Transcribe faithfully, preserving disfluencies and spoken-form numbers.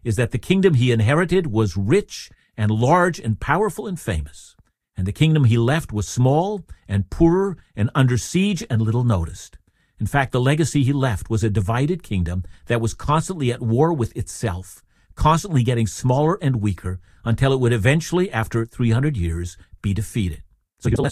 is that the kingdom he inherited was rich and large and powerful and famous, and the kingdom he left was small and poorer and under siege and little noticed. In fact, the legacy he left was a divided kingdom that was constantly at war with itself, constantly getting smaller and weaker until it would eventually, after three hundred years, be defeated. So here's a lesson.